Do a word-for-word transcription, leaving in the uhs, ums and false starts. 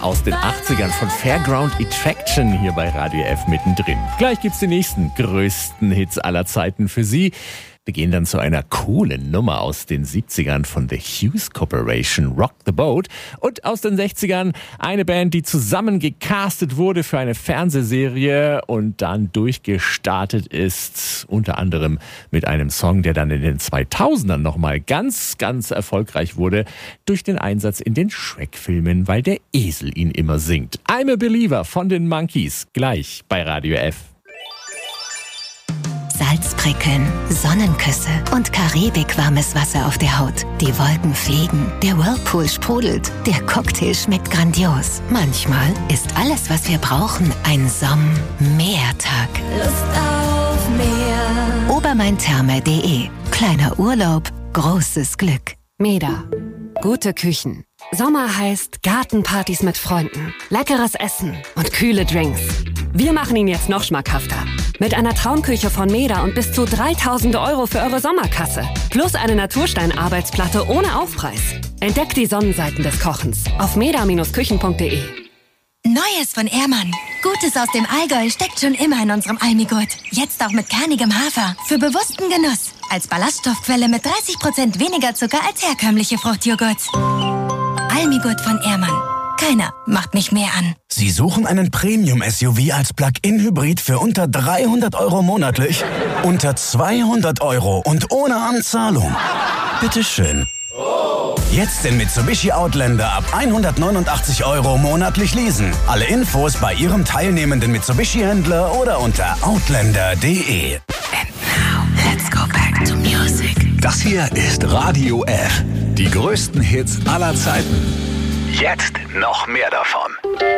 aus den achtzigern von Fairground Attraction hier bei Radio F mittendrin. Gleich gibt's die nächsten größten Hits aller Zeiten für Sie. Wir gehen dann zu einer coolen Nummer aus den siebzigern von The Hughes Corporation, Rock the Boat. Und aus den sechzigern eine Band, die zusammen gecastet wurde für eine Fernsehserie und dann durchgestartet ist. Unter anderem mit einem Song, der dann in den zweitausendern nochmal ganz, ganz erfolgreich wurde. Durch den Einsatz in den Shrek-Filmen, weil der Esel ihn immer singt. I'm a Believer von den Monkees. Gleich bei Radio F. Salzprickeln, Sonnenküsse und karibikwarmes Wasser auf der Haut. Die Wolken fliegen, der Whirlpool sprudelt, der Cocktail schmeckt grandios. Manchmal ist alles, was wir brauchen, ein Somm-Meertag. Lust auf Meer. Obermaintherme punkt de. Kleiner Urlaub, großes Glück. Meda. Gute Küchen. Sommer heißt Gartenpartys mit Freunden, leckeres Essen und kühle Drinks. Wir machen ihn jetzt noch schmackhafter. Mit einer Traumküche von Meda und bis zu dreitausend Euro für eure Sommerkasse. Plus eine Naturstein-Arbeitsplatte ohne Aufpreis. Entdeckt die Sonnenseiten des Kochens auf meda Bindestrich küchen punkt de. Neues von Ehrmann. Gutes aus dem Allgäu steckt schon immer in unserem Almigurt. Jetzt auch mit kernigem Hafer. Für bewussten Genuss. Als Ballaststoffquelle mit dreißig Prozent weniger Zucker als herkömmliche Fruchtjoghurts. Almigurt von Ehrmann. Keiner macht mich mehr an. Sie suchen einen Premium-S U V als Plug-in-Hybrid für unter dreihundert Euro monatlich? Unter zweihundert Euro und ohne Anzahlung? Bitteschön. Jetzt den Mitsubishi Outlander ab hundertneunundachtzig Euro monatlich leasen. Alle Infos bei Ihrem teilnehmenden Mitsubishi-Händler oder unter outlander punkt de. And now, let's go back to music. Das hier ist Radio F. Die größten Hits aller Zeiten. Jetzt noch mehr davon.